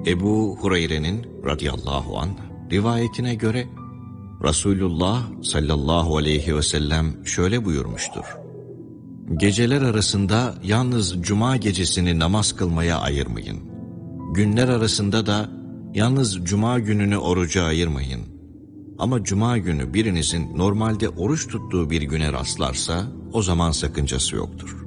Ebu Hureyre'nin radıyallahu anh rivayetine göre Resulullah sallallahu aleyhi ve sellem şöyle buyurmuştur: Geceler arasında yalnız cuma gecesini namaz kılmaya ayırmayın. Günler arasında da yalnız cuma gününü oruca ayırmayın. Ama cuma günü birinizin normalde oruç tuttuğu bir güne rastlarsa o zaman sakıncası yoktur.